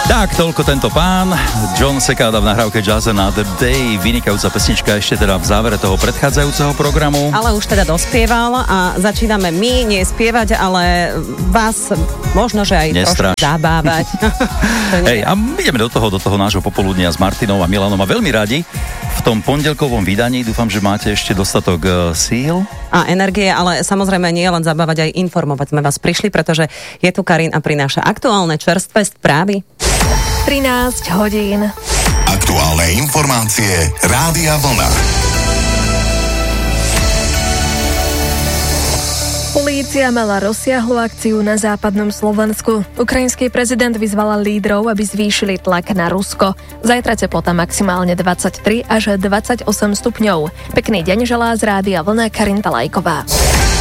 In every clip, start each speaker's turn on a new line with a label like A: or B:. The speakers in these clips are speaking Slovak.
A: Tak, toľko tento pán. John Secada v nahrávke Jazz Another Day. Vynikajúca pesnička ešte teda v závere toho predchádzajúceho programu.
B: Ale už teda dospieval a začíname my nie spievať, ale vás možno, že aj trošku zabávať.
A: Hej, a ideme do toho nášho popoludnia s Martinou a Milanom a veľmi radi v tom pondelkovom vydaní. Dúfam, že máte ešte dostatok síl
B: a energie, ale samozrejme nie len zabávať, aj informovať sme vás prišli, pretože je tu Karin a prináša aktuálne čerstvé správy.
C: 13 hodín.
D: Aktuálne informácie Rádia Vlna.
C: Polícia mala rozsiahlu akciu na západnom Slovensku. Ukrajinský prezident vyzval lídrov, aby zvýšili tlak na Rusko. Zajtra teplota maximálne 23 až 28 stupňov. Pekný deň želá z Rádia Vlna Karinta Lajková.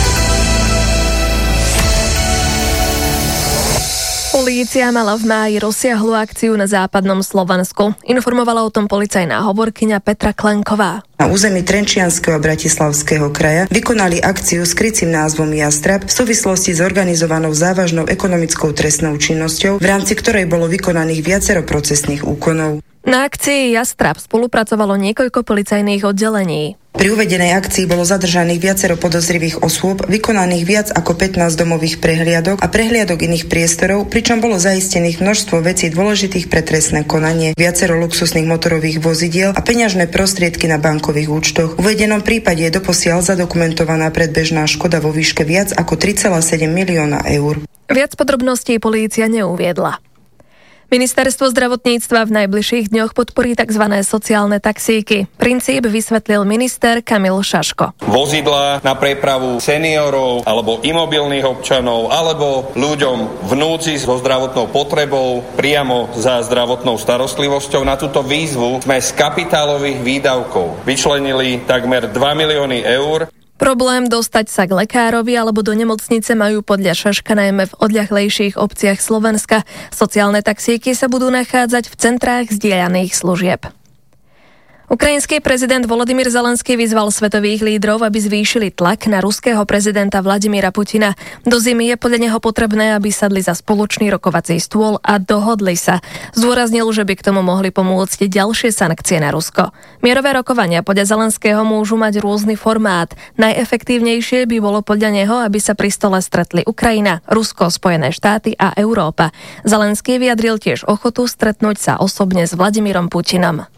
C: Polícia mala v máji rozsiahlu akciu na západnom Slovensku. Informovala o tom policajná hovorkyňa Petra Klenková.
E: Na území Trenčianskeho a Bratislavského kraja vykonali akciu s krycím názvom Jastrab v súvislosti s organizovanou závažnou ekonomickou trestnou činnosťou, v rámci ktorej bolo vykonaných viacero procesných úkonov.
C: Na akcii Jastrab spolupracovalo niekoľko policajných oddelení.
E: Pri uvedenej akcii bolo zadržaných viacero podozrivých osôb, vykonaných viac ako 15 domových prehliadok a prehliadok iných priestorov, pričom bolo zaistených množstvo vecí dôležitých pre trestné konanie, viacero luxusných motorových vozidiel a peňažné prostriedky na bankových účtoch. V uvedenom prípade je doposiaľ zadokumentovaná predbežná škoda vo výške viac ako 3,7 milióna eur.
C: Viac podrobností polícia neuviedla. Ministerstvo zdravotníctva v najbližších dňoch podporí tzv. Sociálne taxíky. Princíp vysvetlil minister Kamil Šaško.
F: Vozidlá na prepravu seniorov alebo imobilných občanov alebo ľuďom v núdzi so zdravotnou potrebou priamo za zdravotnou starostlivosťou. Na túto výzvu sme z kapitálových výdavkov vyčlenili takmer 2 milióny eur.
C: Problém dostať sa k lekárovi alebo do nemocnice majú podľa Šaška najmä v odľahlejších obciach Slovenska. Sociálne taxíky sa budú nachádzať v centrách zdieľaných služieb. Ukrajinský prezident Volodymyr Zelenský vyzval svetových lídrov, aby zvýšili tlak na ruského prezidenta Vladimíra Putina. Do zimy je podľa neho potrebné, aby sadli za spoločný rokovací stôl a dohodli sa. Zdôraznil, že by k tomu mohli pomôcť ďalšie sankcie na Rusko. Mierové rokovania podľa Zelenského môžu mať rôzny formát. Najefektívnejšie by bolo podľa neho, aby sa pri stole stretli Ukrajina, Rusko, Spojené štáty a Európa. Zelenský vyjadril tiež ochotu stretnúť sa osobne s Vladimírom Putinom.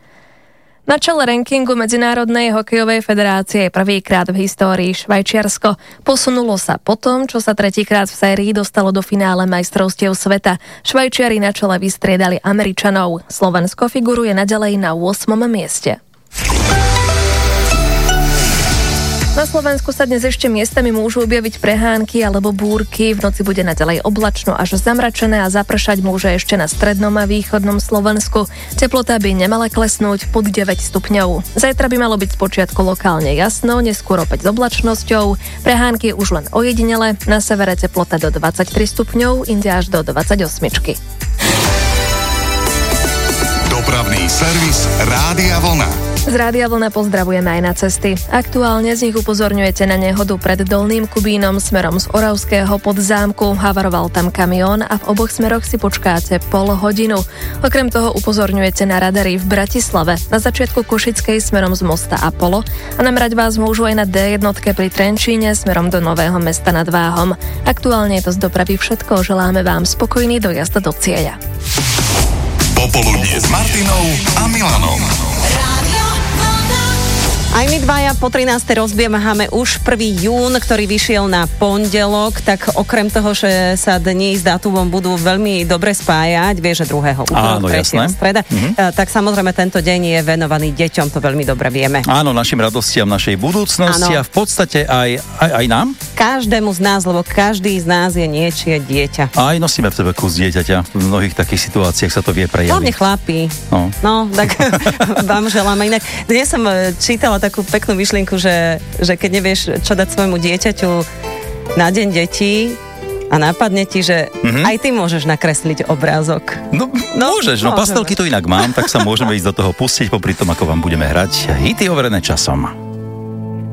C: Na čele rankingu Medzinárodnej hokejovej federácie je prvýkrát v histórii Švajčiarsko. Posunulo sa po tom, čo sa tretíkrát v sérii dostalo do finále majstrovstiev sveta. Švajčiari na čele vystriedali Američanov. Slovensko figuruje naďalej na 8. mieste. Na Slovensku sa dnes ešte miestami môžu objaviť prehánky alebo búrky. V noci bude naďalej oblačno až zamračené a zapršať môže ešte na strednom a východnom Slovensku. Teplota by nemala klesnúť pod 9 stupňov. Zajtra by malo byť spočiatku lokálne jasno, neskôr opäť s oblačnosťou. Prehánky už len ojedinele, na severe teplota do 23 stupňov, inde až do 28.
D: Dopravný servis Rádia Vlna.
C: Z Rádia Vlna pozdravujeme aj na cesty. Aktuálne z nich upozorňujete na nehodu pred Dolným Kubínom smerom z Oravského Podzámku. Havaroval tam kamión a v oboch smeroch si počkáte pol hodinu. Okrem toho upozorňujete na radary v Bratislave, na začiatku Košickej smerom z mosta Apollo a namrať vás môžu aj na D1 pri Trenčíne smerom do Nového Mesta nad Váhom. Aktuálne je to z dopravy všetko. Želáme vám spokojný dojazd do cieľa.
D: Popoludnie s Martinou a Milanom.
B: Aj my dvaja po 13. rozbiehame už 1. jún, ktorý vyšiel na pondelok, tak okrem toho, že sa dni s dátumom budú veľmi dobre spájať, vieš, že 2. útorok, 3. streda, tak samozrejme tento deň je venovaný deťom, to veľmi dobre vieme.
A: Áno, našim radostiam našej budúcnosti a v podstate aj nám?
B: Každému z nás, lebo každý z nás je niečie dieťa.
A: Aj nosíme v sebe kus dieťaťa. V mnohých takých situáciách sa to vie prejaviť.
B: Hlavne chlapi. No tak vám želáme inak. Dnes som čítala takú peknú myšlienku, že keď nevieš, čo dať svojmu dieťaťu na deň detí a napadne ti, že aj ty môžeš nakresliť obrázok.
A: No môžeš, pastelky tu inak mám, tak sa môžeme ísť do toho pustiť popri tom, ako vám budeme hrať hity overené časom.